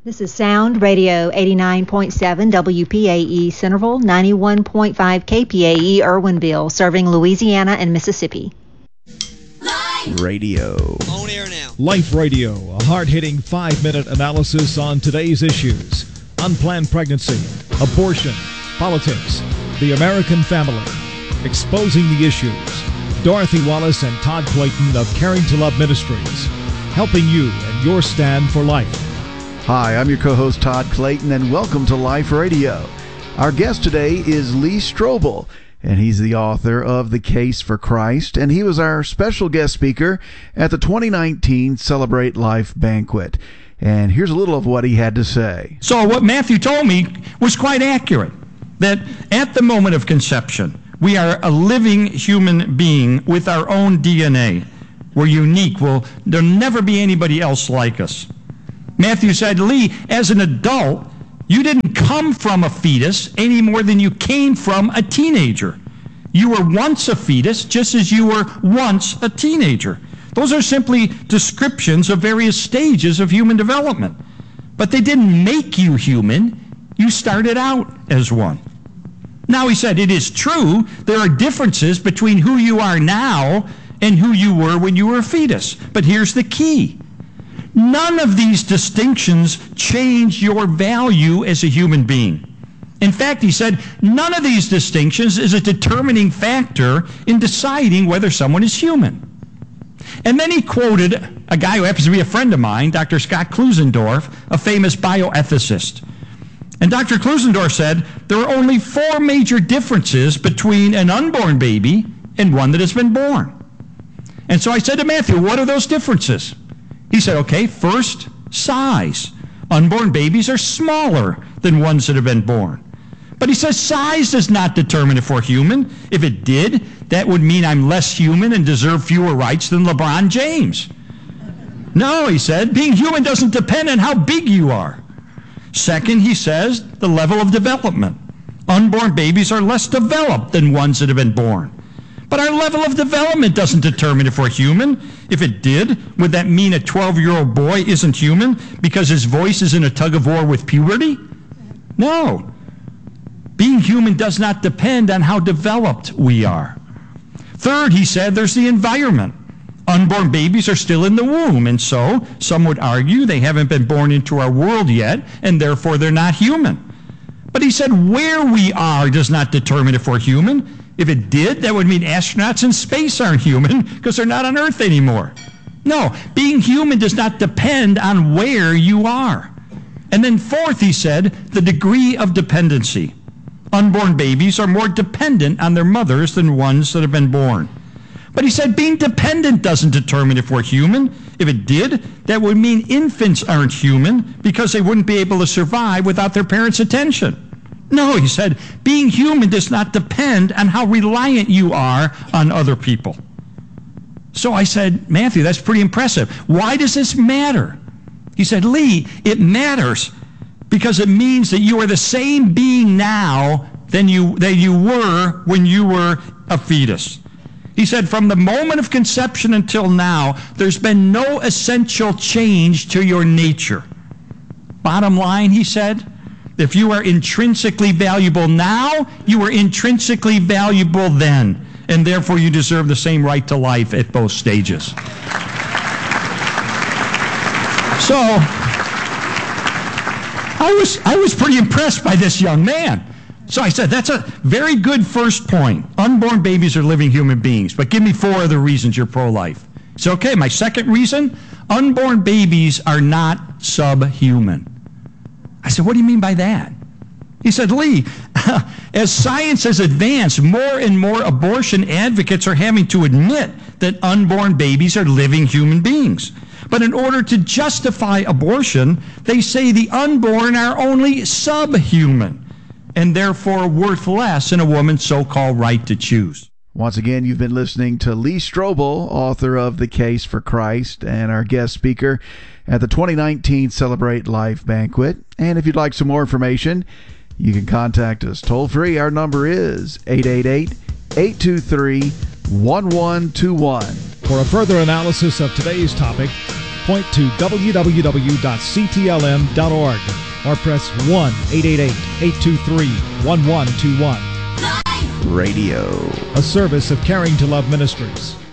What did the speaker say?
This is Sound Radio 89.7 WPAE Centerville, 91.5 KPAE Irwinville, serving Louisiana and Mississippi. Radio. On air now. Life Radio, a hard-hitting 5-minute analysis on today's issues. Unplanned pregnancy, abortion, politics, the American family. Exposing the issues. Dorothy Wallace and Todd Clayton of Caring to Love Ministries. Helping you in your stand for life. Hi, I'm your co-host Todd Clayton, and welcome to Life Radio. Our guest today is Lee Strobel, and he's the author of The Case for Christ, and he was our special guest speaker at the 2019 Celebrate Life Banquet. And here's a little of what he had to say. So what Matthew told me was quite accurate, that at the moment of conception, we are a living human being with our own DNA. We're unique. There'll never be anybody else like us. Matthew said, Lee, as an adult, you didn't come from a fetus any more than you came from a teenager. You were once a fetus, just as you were once a teenager. Those are simply descriptions of various stages of human development. But they didn't make you human. You started out as one. Now, he said, it is true there are differences between who you are now and who you were when you were a fetus. But here's the key. None of these distinctions change your value as a human being. In fact, he said, none of these distinctions is a determining factor in deciding whether someone is human. And then he quoted a guy who happens to be a friend of mine, Dr. Scott Klusendorf, a famous bioethicist. And Dr. Klusendorf said, there are only 4 major differences between an unborn baby and one that has been born. And so I said to Matthew, what are those differences? He said, okay, first, size. Unborn babies are smaller than ones that have been born. But he says size does not determine if we're human. If it did, that would mean I'm less human and deserve fewer rights than LeBron James. No, he said, being human doesn't depend on how big you are. Second, he says, the level of development. Unborn babies are less developed than ones that have been born. But our level of development doesn't determine if we're human. If it did, would that mean a 12-year-old boy isn't human because his voice is in a tug-of-war with puberty? No. Being human does not depend on how developed we are. Third, he said, there's the environment. Unborn babies are still in the womb, and so some would argue they haven't been born into our world yet, and therefore they're not human. But he said where we are does not determine if we're human. If it did, that would mean astronauts in space aren't human because they're not on Earth anymore. No, being human does not depend on where you are. And then fourth, he said, the degree of dependency. Unborn babies are more dependent on their mothers than ones that have been born. But he said being dependent doesn't determine if we're human. If it did, that would mean infants aren't human because they wouldn't be able to survive without their parents' attention. No, he said, being human does not depend on how reliant you are on other people. So I said, Matthew, that's pretty impressive. Why does this matter? He said, Lee, it matters because it means that you are the same being now than you were when you were a fetus. He said, from the moment of conception until now, there's been no essential change to your nature. Bottom line, he said, if you are intrinsically valuable now, you were intrinsically valuable then, and therefore you deserve the same right to life at both stages. So, I was pretty impressed by this young man. So I said, that's a very good first point. Unborn babies are living human beings, but give me 4 other reasons you're pro-life. So, okay, my second reason, unborn babies are not subhuman. I said, what do you mean by that? He said, Lee, as science has advanced, more and more abortion advocates are having to admit that unborn babies are living human beings. But in order to justify abortion, they say the unborn are only subhuman and therefore worth less in a woman's so-called right to choose. Once again, you've been listening to Lee Strobel, author of The Case for Christ, and our guest speaker at the 2019 Celebrate Life Banquet. And if you'd like some more information, you can contact us toll-free. Our number is 888-823-1121. For a further analysis of today's topic, point to www.ctlm.org or press 1-888-823-1121. Radio. A service of Caring to Love Ministries.